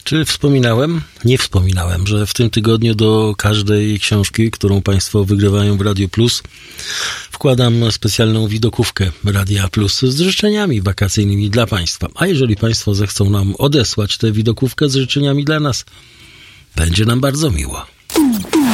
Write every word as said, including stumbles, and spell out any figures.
Czy wspominałem? Nie wspominałem, że w tym tygodniu do każdej książki, którą Państwo wygrywają w Radio Plus, wkładam specjalną widokówkę Radia Plus z życzeniami wakacyjnymi dla Państwa. A jeżeli Państwo zechcą nam odesłać tę widokówkę z życzeniami dla nas, będzie nam bardzo miło.